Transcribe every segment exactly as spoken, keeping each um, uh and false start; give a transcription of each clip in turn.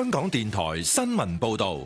香港電台新聞報道。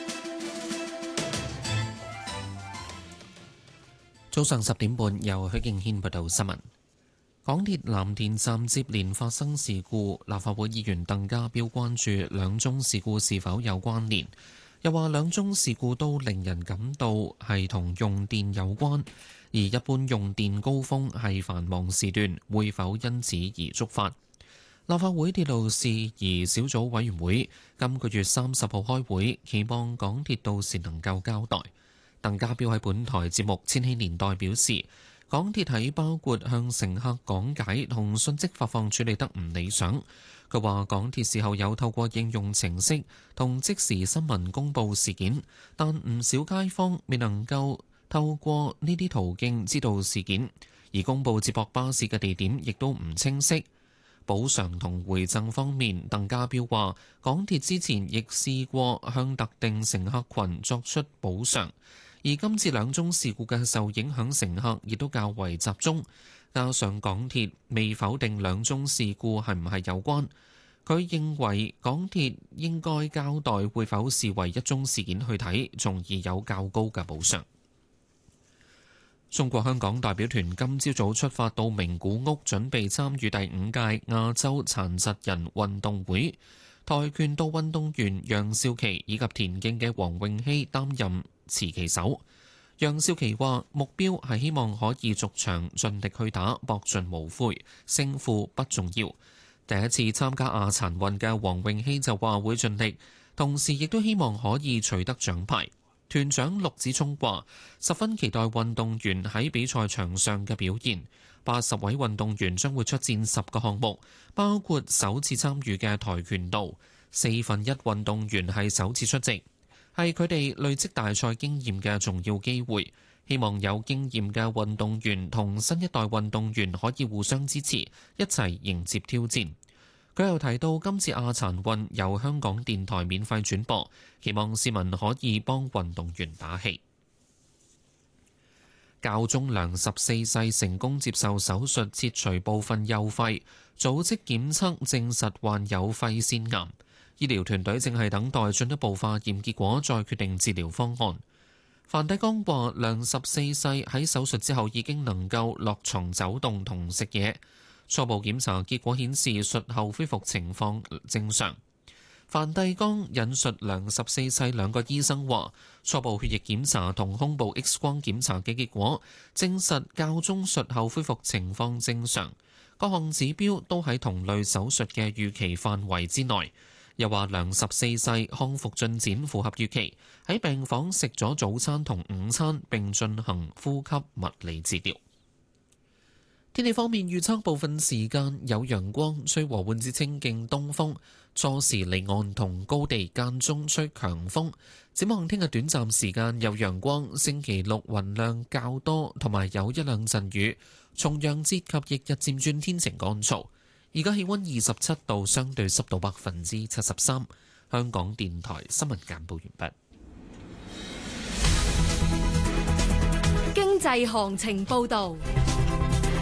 早上十點半，由許敬軒報道新聞。港鐵藍田站接連發生事故，立法會議員鄧家彪關注兩宗事故是否有關聯，又話兩宗事故都令人感到係同用電有關，而一般用電高峰係繁忙時段，會否因此而觸發？立法會鐵路事宜小組委員會今個月三十號開會，期望港鐵到時能夠交代。鄧家彪喺本台節目《千禧年代》表示，港鐵喺包括向乘客講解同信息發放處理得唔理想。佢話港鐵事後有透過應用程式同即時新聞公佈事件，但唔少街坊未能夠透過呢啲途徑知道事件，而公佈接駁巴士嘅地點亦都唔清晰。補償同回贈方面，鄧家彪話港鐵之前亦試過向特定乘客群作出補償。而今次兩宗事故嘅受影響乘客亦都較為集中，加上港鐵未否定兩宗事故係唔係有關，佢認為港鐵應該交代會否視為一宗事件去睇，從而有較高嘅補償。中國香港代表團今朝早出發到名古屋，準備參與第五屆亞洲殘疾人運動會。跆拳道運動員楊少琪以及田徑嘅黃詠希擔任持旗手。楊少琪話：目標係希望可以逐場盡力去打，搏盡無悔，勝負不重要。第一次參加亞殘運嘅黃詠希就話會盡力，同時亦都希望可以取得獎牌。團長陸子聰話：十分期待運動員喺比賽場上嘅表現。八十位運動員將會出戰十個項目，包括首次參與嘅跆拳道。四分一運動員係首次出席，係佢哋累積大賽經驗嘅重要機會。希望有經驗嘅運動員同新一代運動員可以互相支持，一齊迎接挑戰。佢又提到，今次亞殘運由香港電台免費轉播，希望市民可以幫運動員打氣。教宗良十四世成功接受手術切除部分右肺，組織檢測證實患有肺腺癌。醫療團隊正係等待進一步化驗結果，再決定治療方案。梵蒂岡話，良十四世喺手術之後已經能夠落床走動同食嘢。初步檢查結果顯示，術後恢復情況正常。梵蒂岡引述良十四世兩個醫生話，初步血液檢查同胸部 X 光檢查嘅結果證實教宗術後恢復情況正常，各項指標都喺同類手術嘅預期範圍之內。又話良十四世康復進展符合預期，喺病房食咗早餐同午餐並進行呼吸物理治療。天氣方面，預測部分時間有陽光，吹和緩至清勁東風，初時離岸同高地間中吹強風。展望聽日短暫時間有陽光，星期六雲量較多，同埋有一兩陣雨。重陽節及翌日漸轉天晴乾燥。而家氣溫二十七度，相對濕度百分之七十三。香港電台新聞簡報完畢。 經濟行情報導。